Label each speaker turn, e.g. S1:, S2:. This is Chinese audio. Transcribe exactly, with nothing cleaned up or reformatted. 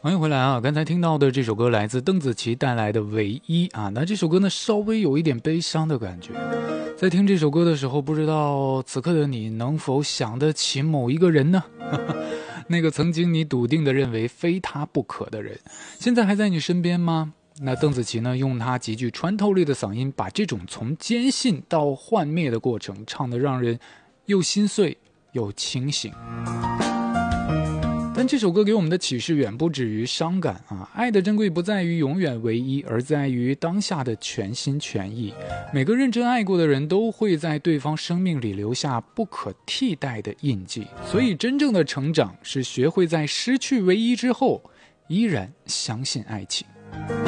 S1: 欢迎回来啊！刚才听到的这首歌来自邓紫棋带来的《唯一》啊，那这首歌呢稍微有一点悲伤的感觉。在听这首歌的时候，不知道此刻的你能否想得起某一个人呢？那个曾经你笃定的认为非他不可的人，现在还在你身边吗？那邓紫棋呢，用她极具穿透力的嗓音，把这种从坚信到幻灭的过程唱得让人又心碎又清醒。但这首歌给我们的启示远不止于伤感啊！爱的珍贵不在于永远唯一，而在于当下的全心全意。每个认真爱过的人都会在对方生命里留下不可替代的印记，所以真正的成长是学会在失去唯一之后依然相信爱情。